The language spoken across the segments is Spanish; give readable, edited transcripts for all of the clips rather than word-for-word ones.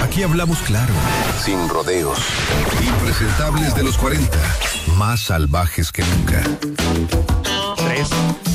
Aquí hablamos claro, sin rodeos. Impresentables de los 40, más salvajes que nunca. 3.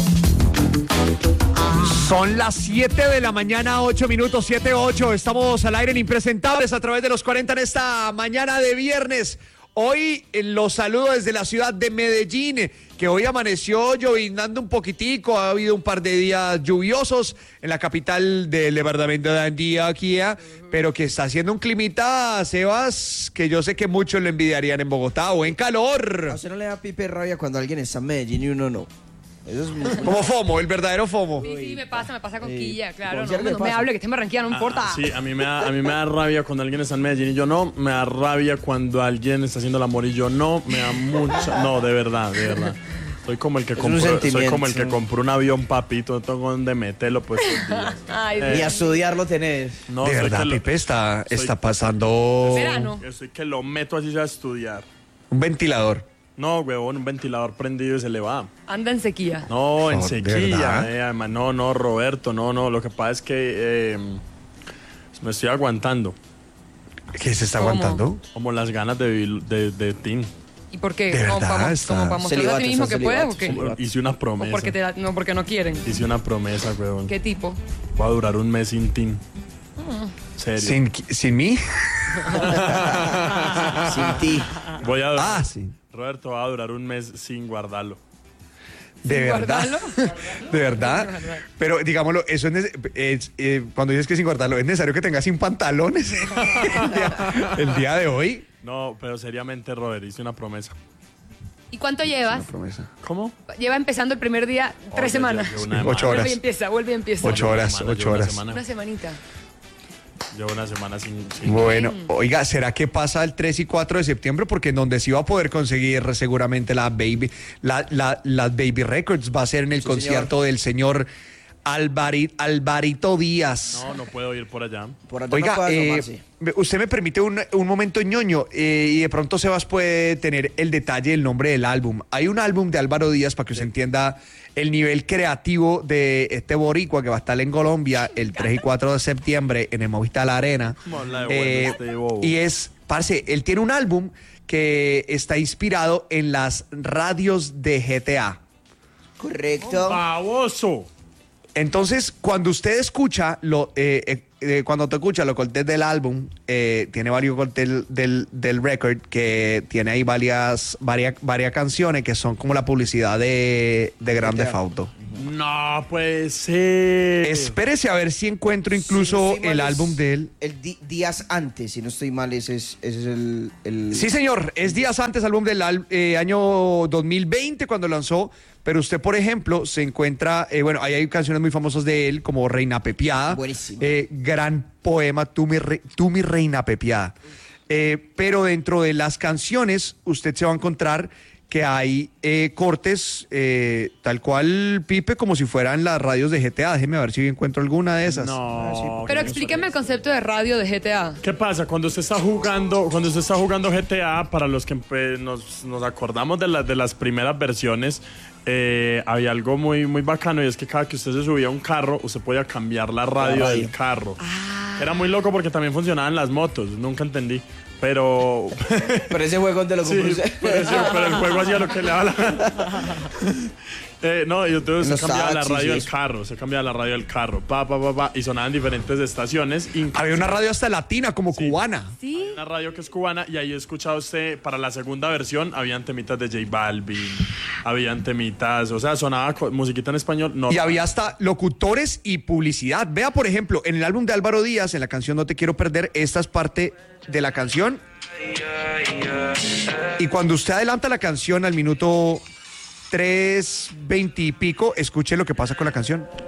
Son las 7 de la mañana, 8 minutos, 7:08. Estamos al aire en Impresentables a través de los 40 en esta mañana de viernes. Hoy los saludo desde la ciudad de Medellín, que hoy amaneció lloviznando un poquitico. Ha habido un par de días lluviosos en la capital del departamento de Antioquia, pero que está haciendo un climita, Sebas, que yo sé que muchos lo envidiarían en Bogotá. Buen calor. ¿A usted no le da pipe rabia cuando alguien está en Medellín y uno no? Eso es muy... Como FOMO, el verdadero FOMO. Sí, me pasa con Quilla, claro. No me hable, que esté en Barranquilla, no importa. Sí, a mí me da rabia cuando alguien está en Medellín y yo no. Me da rabia cuando alguien está haciendo el amor y yo no. Me da mucha... No, de verdad. Soy como el que compró un avión, papito. No tengo donde meterlo, pues. Ni a estudiarlo tenés. No, De verdad, Pipe, está pasando... Verano. Yo soy que lo meto así a estudiar. Un ventilador. No, huevón, un ventilador prendido y se le va. Anda en sequía. No, en ¿De sequía. verdad? Además, no, Roberto, no. Lo que pasa es que me estoy aguantando. ¿Qué se está ¿Cómo? aguantando? Como las ganas de Tim. ¿Y por qué? De ¿Como verdad, para está mostrarle a ti mismo que puede o qué? Hice una ¿O promesa. porque no quieren? Hice una promesa, huevón. ¿Qué tipo? Voy a durar un mes sin Tim. Serio. ¿Sin mí? Sin ti. Voy a durar. Sí. Roberto va a durar un mes sin guardarlo. ¿De verdad? guardarlo? ¿De verdad? Pero digámoslo, eso es cuando dices que sin guardarlo, ¿es necesario que tengas sin pantalones el día de hoy? No, pero seriamente, Robert, hice una promesa. ¿Y cuánto llevas? Promesa. ¿Cómo? Lleva empezando el primer día 3 semanas. Llevo una 8 horas. Vuelve y empieza. 8 horas, semana, 8 llevo una horas. semana. Una semanita. Llevo una semana sin... Bueno, oiga, ¿será que pasa el 3 y 4 de septiembre? Porque en donde sí va a poder conseguir seguramente las Baby Records va a ser en el concierto del señor Alvarito Díaz. No puedo ir por allá. Por allá Oiga, no puede asomarse. usted me permite un momento ñoño y de pronto Sebas puede tener el detalle del nombre del álbum. Hay un álbum de Álvaro Díaz para que usted entienda el nivel creativo de este boricua que va a estar en Colombia el 3 y 4 de septiembre en el Movistar Arena. ¿Cómo habla de bueno este bobo? Y parce, él tiene un álbum que está inspirado en las radios de GTA. Correcto. ¡Baboso! Entonces, cuando usted escucha cuando te escucha los cortes del álbum, tiene varios cortes del record que tiene ahí varias canciones que son como la publicidad de Grand Theft Auto. No puede ser. Espérese a ver si encuentro incluso Si no estoy mal, el es álbum de él. Días antes, si no estoy mal, ese es el... Sí, señor, es días antes álbum del año 2020 cuando lanzó, pero usted, por ejemplo, se encuentra, ahí hay canciones muy famosas de él, como Reina Pepiada. Buenísimo. Gran poema, Tú mi reina pepiada. Pero dentro de las canciones, usted se va a encontrar que hay cortes tal cual, Pipe, como si fueran las radios de GTA. Déjeme ver si encuentro alguna de esas. No. Pero explíqueme el concepto de radio de GTA. ¿Qué pasa? Cuando usted está jugando GTA, para los que nos acordamos de las primeras versiones, había algo muy, muy bacano, y es que cada que usted se subía a un carro, usted podía cambiar la radio del carro. Era muy loco porque también funcionaban las motos, nunca entendí. Pero Pero ese juego te lo sí, compré usted. pero el juego hacía lo que le daba la gana. Y entonces Los se cambiaba la taxis radio y del eso. carro, y sonaban diferentes estaciones. Había una radio hasta latina, como cubana. ¿Sí? Una radio que es cubana, y ahí he escuchado usted, para la segunda versión, habían temitas de J Balvin, habían temitas, o sea, sonaba musiquita en español. No, Y había hasta locutores y publicidad. Vea, por ejemplo, en el álbum de Álvaro Díaz, en la canción No Te Quiero Perder, esta es parte de la canción. Y cuando usted adelanta la canción al minuto 3:20 y pico, escuche lo que pasa con la canción.